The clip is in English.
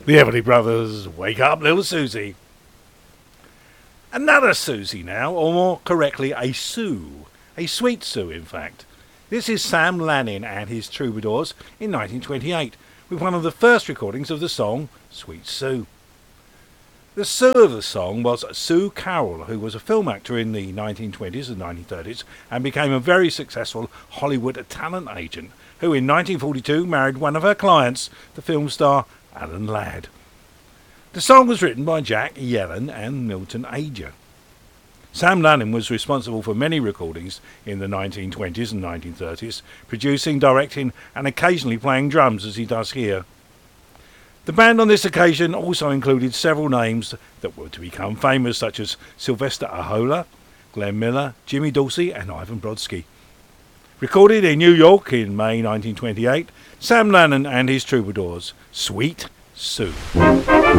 The Everly Brothers, Wake Up Little Susie. Another Susie now, or more correctly a Sue. A sweet Sue, in fact. This is Sam Lanin and his Troubadours in 1928, with one of the first recordings of the song, Sweet Sue. The Sue of the song was Sue Carroll, who was a film actor in the 1920s and 1930s and became a very successful Hollywood talent agent, who in 1942 married one of her clients, the film star Alan Ladd. The song was written by Jack Yellen and Milton Ager. Sam Lanin was responsible for many recordings in the 1920s and 1930s, producing, directing and occasionally playing drums as he does here. The band on this occasion also included several names that were to become famous, such as Sylvester Ahola, Glenn Miller, Jimmy Dorsey and Ivan Brodsky. Recorded in New York in May 1928, Sam Lanin and his Troubadours, Sweet Sue.